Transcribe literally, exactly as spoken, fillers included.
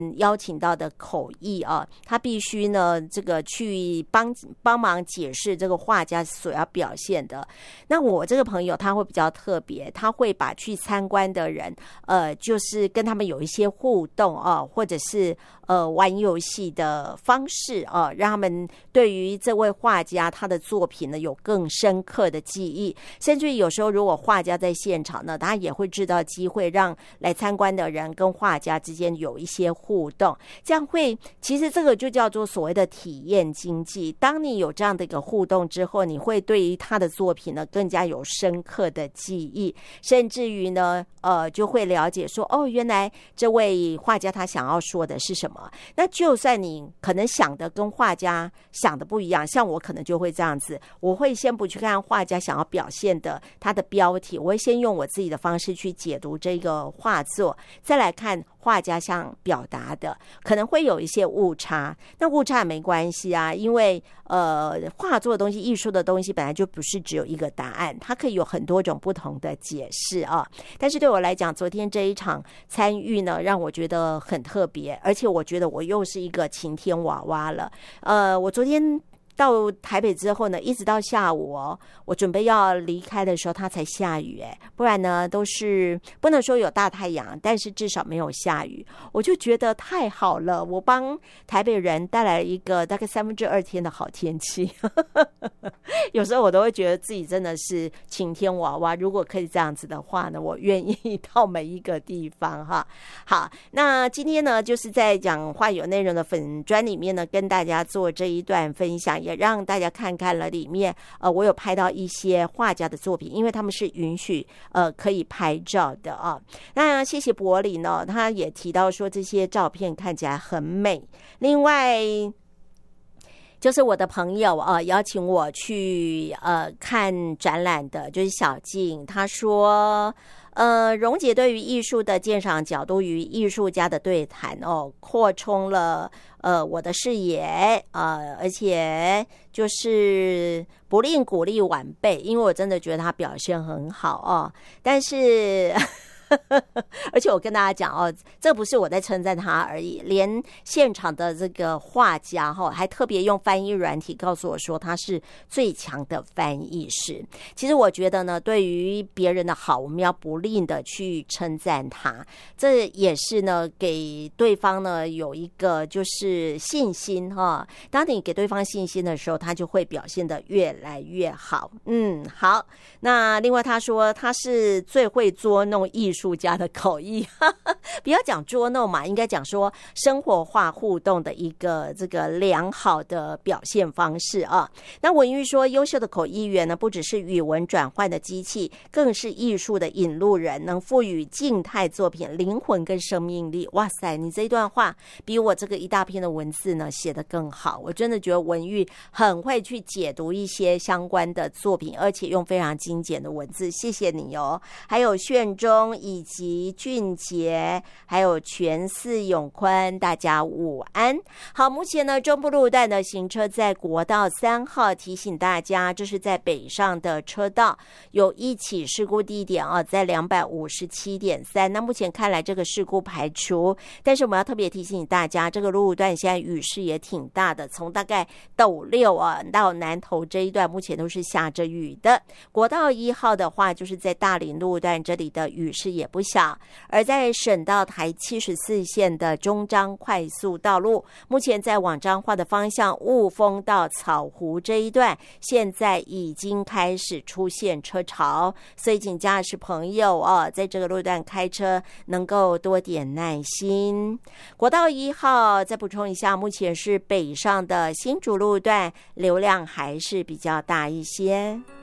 邀请到的口译啊，他必须呢这个去帮帮忙解释这个画家所要表现的。那我这个朋友他会比较特别，他会把去参观的人呃就是跟他们有一些互动啊，或者是呃玩游戏的方式啊，让他们对于这位画家他的作品呢有更深刻的记忆。甚至于有时候如果画家在现场呢，他也会制造机会让来参观的人跟画家之间有一些互动，这样会其实这个就叫做所谓的体验经济。当你有这样的一个互动之后，你会对于他的作品呢更加有深刻的记忆，甚至于呢呃就会了解说哦，原来这位画家他想要说的是什么。那就算你可能想的跟画家想的不一样，像我可能就会这样子，我会先不去看画家想要表现的他的标题，我会先用我自己的方式去解读这个画作，再来看画家想表达的，可能会有一些误差。那误差也没关系啊，因为呃，画作的东西、艺术的东西本来就不是只有一个答案，它可以有很多种不同的解释啊。但是对我来讲，昨天这一场参与呢，让我觉得很特别，而且我觉得我又是一个晴天娃娃了。呃，我昨天到台北之后呢，一直到下午哦，我准备要离开的时候，它才下雨哎，不然呢都是不能说有大太阳，但是至少没有下雨，我就觉得太好了，我帮台北人带来一个大概三分之二天的好天气。有时候我都会觉得自己真的是晴天娃娃，如果可以这样子的话呢，我愿意到每一个地方哈。好，那今天呢，就是在讲画有内容的粉专里面呢，跟大家做这一段分享，也让大家看看了里面呃，我有拍到一些画家的作品，因为他们是允许呃可以拍照的啊。那谢谢柏林呢，他也提到说这些照片看起来很美。另外就是我的朋友啊，邀请我去呃看展览的，就是小静，他说呃，荣姐对于艺术的鉴赏角度与艺术家的对谈哦，扩充了呃我的视野呃，而且就是不吝鼓励晚辈，因为我真的觉得他表现很好哦，但是而且我跟大家讲哦，这不是我在称赞他而已，连现场的这个画家哈，还特别用翻译软体告诉我说他是最强的翻译师。其实我觉得呢，对于别人的好，我们要不吝的去称赞他，这也是呢给对方呢有一个就是信心哈。当你给对方信心的时候，他就会表现得越来越好。嗯，好。那另外他说他是最会捉弄艺术艺术家的口译，不要讲捉弄嘛，应该讲说生活化互动的一个这个良好的表现方式啊。那文玉说，优秀的口译员呢，不只是语文转换的机器，更是艺术的引路人，能赋予静态作品灵魂跟生命力。哇塞，你这一段话比我这个一大篇的文字呢写得更好。我真的觉得文玉很会去解读一些相关的作品，而且用非常精简的文字，谢谢你哦。还有炫中以及俊杰，还有全四永坤，大家午安。好，目前呢中部路段的行车在国道三号，提醒大家这是在北上的车道有一起事故地点啊，在两百五十七点三。那目前看来这个事故排除，但是我们要特别提醒大家，这个路段现在雨势也挺大的，从大概斗六啊到南投这一段目前都是下着雨的。国道一号的话，就是在大林路段这里的雨势也不小，而在省道台七十四线的中彰快速道路，目前在往彰化的方向雾峰到草湖这一段，现在已经开始出现车潮，所以请驾驶朋友哦，在这个路段开车能够多点耐心。国道一号再补充一下，目前是北上的新竹路段流量还是比较大一些。